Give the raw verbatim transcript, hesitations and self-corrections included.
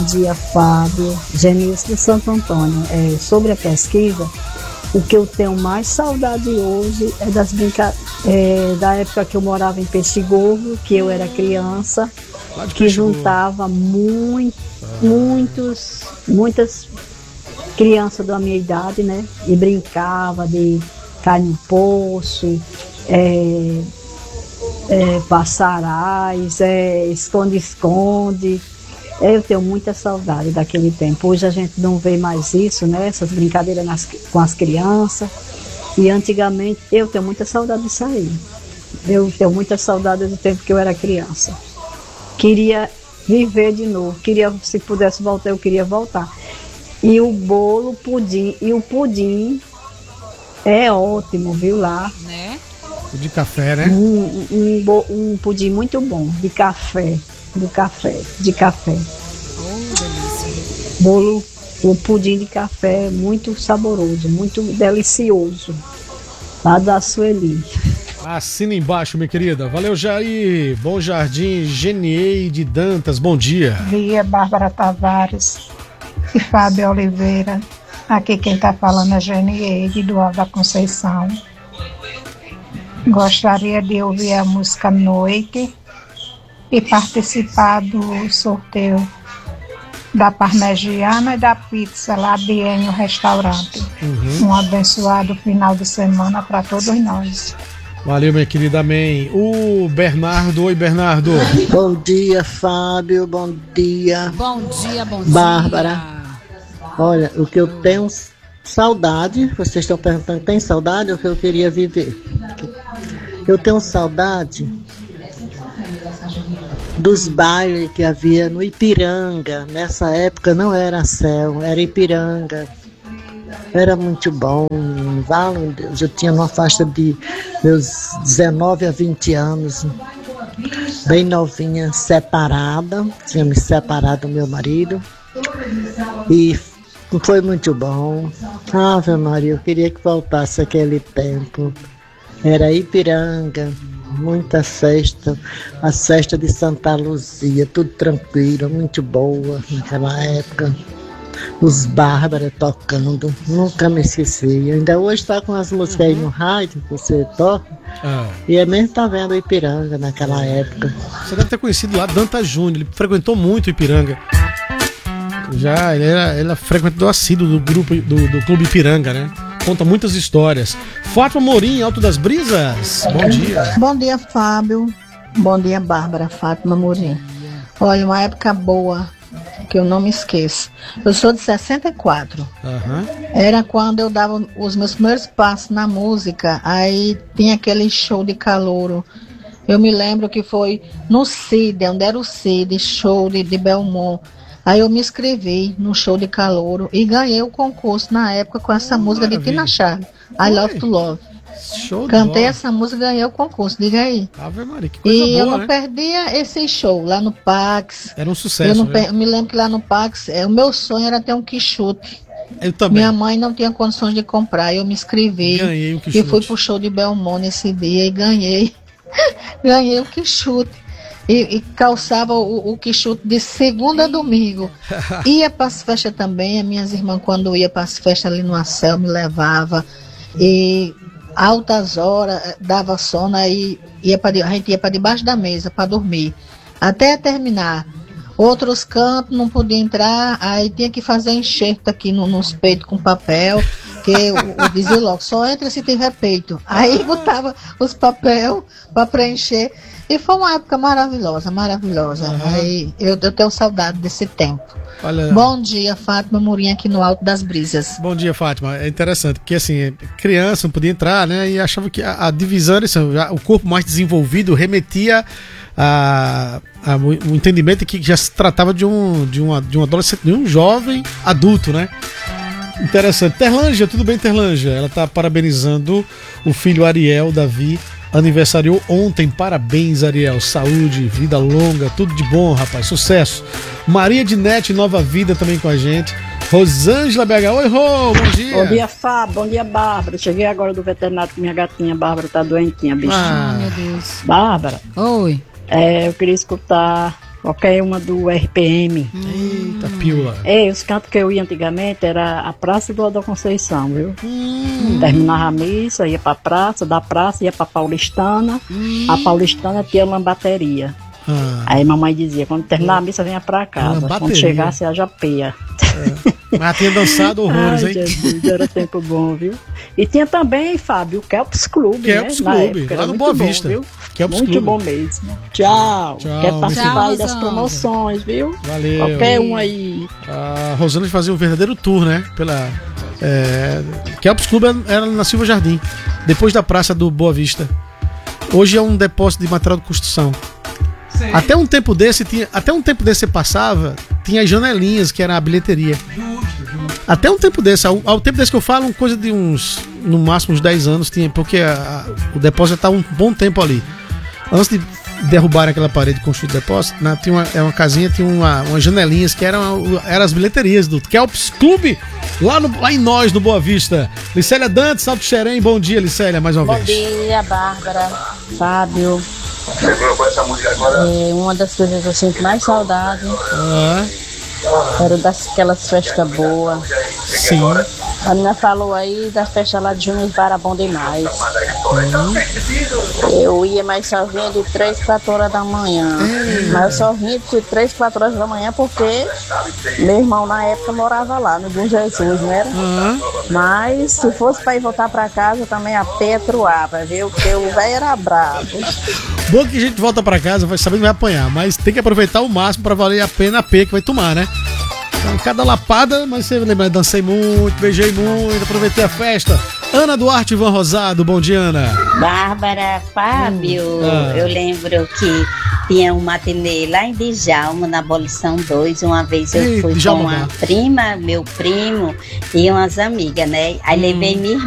dia, Fábio. Genilson de Santo Antônio. É, sobre a pesquisa, o que eu tenho mais saudade hoje é das brinca... é, da época que eu morava em Peixe Gordo, que eu era criança, que juntava muito, muitos, muitas crianças da minha idade, né? E brincava de cair no poço, é, é, passarais, é, esconde-esconde. Eu tenho muita saudade daquele tempo. Hoje a gente não vê mais isso, né? Essas brincadeiras nas, com as crianças. E antigamente eu tenho muita saudade disso aí. Eu tenho muita saudade do tempo que eu era criança. Queria viver de novo. Queria, se pudesse voltar, eu queria voltar. E o bolo, pudim, e o pudim é ótimo, viu, lá. Né? De café, né? Um, um, um, um pudim muito bom, de café. Do café, de café. Oh, delícia. Bolo, o pudim de café muito saboroso, muito delicioso. Lá da Sueli. Assina embaixo, minha querida. Valeu, Jair. Bom Jardim, Genieide Dantas, bom dia. Bom dia, Bárbara Tavares e Fábio Oliveira. Aqui quem está falando é Genieide do Alto da Conceição. Gostaria de ouvir a música Noite e participar do sorteio da parmegiana e da pizza lá de Enio Restaurante. Uhum. Um abençoado final de semana para todos nós. Valeu, minha querida, amém. O Bernardo, oi Bernardo. Bom dia, Fábio, bom dia. Bom dia, bom Bárbara. dia. Olha, o que eu tenho saudade, vocês estão perguntando, tem saudade ou que eu queria viver? Eu tenho saudade dos bailes que havia no Ipiranga. Nessa época não era céu, era Ipiranga. Era muito bom. Vale, eu tinha uma faixa de meus dezenove a vinte anos, bem novinha, separada. Tinha me separado do meu marido. E foi muito bom. Ave Maria, eu queria que voltasse aquele tempo. Era Ipiranga, muita festa, a festa de Santa Luzia, tudo tranquilo, muito boa naquela época. Os Bárbara tocando, nunca me esqueci. Ainda hoje está com as músicas aí no rádio que você toca. Ah. E é mesmo tá vendo o Ipiranga naquela época. Você deve ter conhecido lá Dantas Júnior, ele frequentou muito o Ipiranga. Já, ele era, ele era frequentador assíduo do grupo do, do Clube Ipiranga, né? Conta muitas histórias. Fátima Morim, Alto das Brisas, bom dia. Bom dia, Fábio. Bom dia, Bárbara. Fátima Morim. Olha, uma época boa que eu não me esqueço. Eu sou de sessenta e quatro. Uhum. Era quando eu dava os meus primeiros passos na música. Aí tinha aquele show de calouro. Eu me lembro que foi no Cid, onde era o Cid, show de, de Belmont. Aí eu me inscrevi no show de calouro e ganhei o concurso na época com essa música de Tina Charles, I Love to Love. Show. Cantei essa música e ganhei o concurso, diga aí. Ave Maria, que coisa e boa, eu não né? perdia esse show lá no Pax. Era um sucesso, eu não né? per... me lembro que lá no Pax, é, o meu sonho era ter um quichute. Eu também. Minha mãe não tinha condições de comprar, eu me inscrevi. Ganhei o quichute. E fui pro show de Belmont nesse dia e ganhei. ganhei o quichute. E, e calçava o, o quichute de segunda a domingo. Ia para as festas também. As minhas irmãs, quando ia para as festas ali no Acel, me levava. E altas horas, dava sono, aí ia pra, a gente ia para debaixo da mesa para dormir. Até terminar. Outros campos não podia entrar, aí tinha que fazer enxerto aqui no, nos peitos com papel. Que eu, eu dizia logo, só entra se tiver peito. Aí botava os papel para preencher. E foi uma época maravilhosa, maravilhosa. Uhum. Aí eu, eu tenho saudade desse tempo. Olha... Bom dia, Fátima Murinha, aqui no Alto das Brisas. Bom dia, Fátima. É interessante, porque assim, criança não podia entrar, né? E achava que a, a divisão, assim, o corpo mais desenvolvido remetia a, a, o entendimento que já se tratava de um, de, uma, de um adolescente, de um jovem adulto, né? Interessante. Terlângia, tudo bem, Terlângia? Ela está parabenizando o filho Ariel, Davi, aniversariou ontem. Parabéns, Ariel. Saúde, vida longa, tudo de bom, rapaz. Sucesso. Maria de Nete, Nova Vida também com a gente. Rosângela B H. Oi, Rô, bom dia. Bom dia, Fábio. Bom dia, Bárbara. Cheguei agora do veterinário com minha gatinha. Bárbara tá doentinha, bichinha. Ah, meu Deus. Bárbara. Oi. É, eu queria escutar qualquer uma do R P M. Eita, pílula. É, os cantos que eu ia antigamente era a Praça do da Conceição, viu? Hum. Terminava a missa, ia pra praça, da praça ia pra Paulistana. Hum. A Paulistana tinha lambateria. Ah. Aí mamãe dizia, quando terminar a missa, venha pra casa. Lambateria. Quando chegasse, haja peia. É. Mas tinha dançado horrores, Ai, hein? Jesus, era tempo bom, viu? E tinha também, Fábio, o Kelps Clube, Kelps né? Na Clube, época, lá era no muito Boa bom, Vista. viu? Kelps Muito Clube. bom mesmo. Tchau. Tchau, Quer participar Tchau, aí das Rosângela. promoções, viu? Valeu. Qualquer um aí. A Rosângela fazia um verdadeiro tour, né? Pela. É, Kelps Clube era na Silva Jardim, depois da praça do Boa Vista. Hoje é um depósito de material de construção. Até um tempo desse tinha, até um tempo desse você passava, tinha as janelinhas que era a bilheteria. Até um tempo desse, ao, ao tempo desse que eu falo, coisa de uns, no máximo uns dez anos tinha, porque a, a, o depósito estava um bom tempo ali. Antes de derrubar aquela parede e construir o depósito, né, tinha uma, é uma casinha, tinha uma, umas janelinhas que eram, eram as bilheterias do Kelps Clube, lá, no, lá em nós, no Boa Vista. Licélia Dantas, Salto Xerém, bom dia, Licélia, mais uma Bom vez. dia, Bárbara, Fábio. É, uma das coisas que eu sinto mais saudade Ah, era daquelas festas boas. sim. A menina falou aí da festa lá de Júnior Bar, bom demais. Eu ia, mas só vinha de três, quatro horas da manhã. Mas eu só vinha de três, quatro horas da manhã porque meu irmão na época morava lá, no Bom Jesus, não era? Ah, Mas se fosse para ir voltar para casa, também a pé truava, viu? Porque o velho era bravo. bom que a gente volta pra casa, vai sabendo que vai apanhar, mas tem que aproveitar o máximo pra valer a pena a P que vai tomar, né? Então, cada lapada, mas você lembra, dancei muito, beijei muito, aproveitei a festa. Ana Duarte, Ivan Rosado, bom dia, Ana. Bárbara, Fábio, Hum, ah. eu lembro que tinha um matinê lá em Djalma, na Abolição dois. Uma vez eu Ei, fui Djalma com uma Bar. prima, meu primo e umas amigas, né? Aí Hum. levei minha irmã.